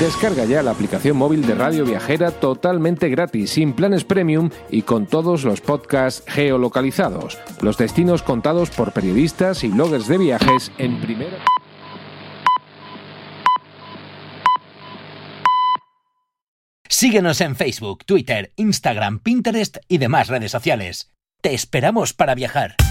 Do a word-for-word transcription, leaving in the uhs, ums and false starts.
Descarga ya la aplicación móvil de Radio Viajera totalmente gratis, sin planes premium y con todos los podcasts geolocalizados. Los destinos contados por periodistas y bloggers de viajes en primera... Síguenos en Facebook, Twitter, Instagram, Pinterest y demás redes sociales. Te esperamos para viajar.